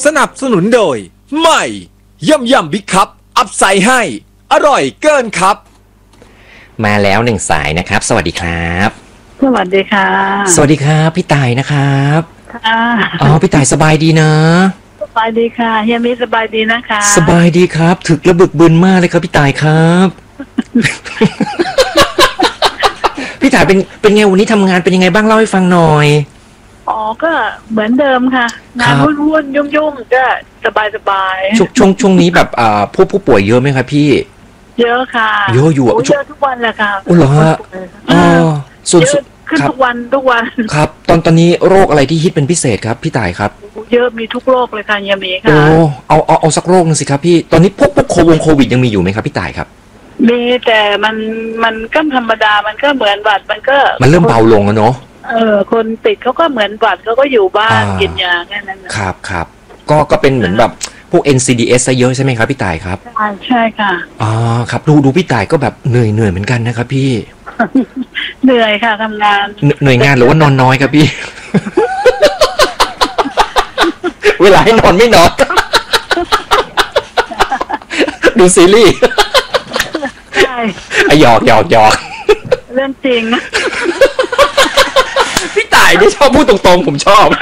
สนับสนุนโดยใหม่ยำบิ๊กคัพอัพไซด์ให้อร่อยเกินครับมาแล้ว1 สายนะครับสวัสดีครับสวัสดีค่ะสวัสดีครับพี่ต่ายนะครับค่ะอ๋อพี่ต่ายสบายดีนะสบายดีค่ะเฮียมีสบายดีนะคะสบายดีครับถึกระบึกบึนมากเลยครับพี่ต่ายครับ พี่ต่ายเป็นไงวันนี้ทำงานเป็นยังไงบ้างเล่าให้ฟังหน่อยอ๋อก็เหมือนเดิมค่ะงานวุ่นๆยุ่งๆก็สบายช่วงนี้แบบผู้ป่วยเยอะไหมครับพี่เยอะค่ะเยอะอยู่เยอะทุกวันแหละค่ะอ๋อเหรอฮะส่วนขึ้นทุกวันครับตอนนี้โรคอะไรที่ฮิตเป็นพิเศษครับพี่ต่ายครับเยอะมีทุกโรคเลยค่ะยังมีค่ะโอ้เอาสักโรคนึงสิครับพี่ตอนนี้พวกโควิดยังมีอยู่ไหมครับพี่ต่ายครับมีแต่มันก็ธรรมดามันก็เหมือนหวัดมันเริ่มเบาลงแล้วเนาะคนติดเขาก็เหมือนหวัดเขาก็อยู่บ้านกินยาแค่นั้นครับก็เป็นเหมือนแบบพวก NCDS ซะเยอะใช่ไหมครับพี่ต่ายครับใช่ค่ะอ๋อครับดูพี่ต่ายก็แบบเหนื่อยเหมือนกันนะครับพี่เหนื่อยค่ะทำงานเหนื่อยงานหรือว่านอนน้อยครับพี่ เวลาให้นอนไม่นอน ดูซีรีส์ใช่หยอกเรื่องจริงพี่ต่ายนี่ชอบพูดตรงๆผมชอบ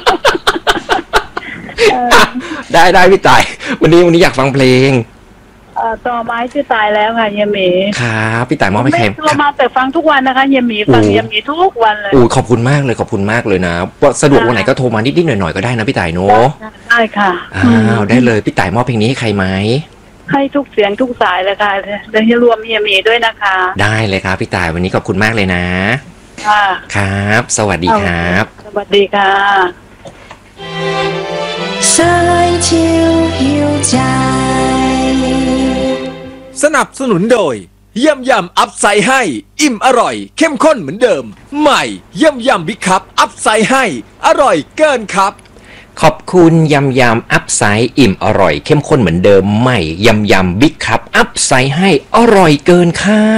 ได้พี่ต่ายวันนี้อยากฟังเพลงต่อไม้ที่ตายแล้วค่ะเยมีครับพี่ต่ายมอบให้ใครโทรมาแต่ฟังทุกวันนะคะเยมีฟังเยมีทุกวันเลยขอบคุณมากเลยนะว่าสะดวกวันไหนก็โทรมานิดหน่อยก็ได้นะพี่ต่ายเนาะได้ค่ะได้เลยพี่ต่ายมอบเพลงนี้ให้ใครไหมให้ทุกเสียงทุกสายเลยค่ะเดี๋ยวรวมเยมีด้วยนะคะได้เลยครับพี่ต่ายวันนี้ขอบคุณมากเลยนะค่ะครับสวัสดีครับสวัสดีค่ะสนับสนุนโดยยำอัพไซด์ให้อิ่มอร่อยเข้มข้นเหมือนเดิมใหม่ยำบิ๊กคัพอัพไซด์ให้อร่อยเกินครับขอบคุณยำอัพไซด์อิ่มอร่อยเข้มข้นเหมือนเดิมใหม่ยำบิ๊กคัพอัพไซด์ให้อร่อยเกินค่ะ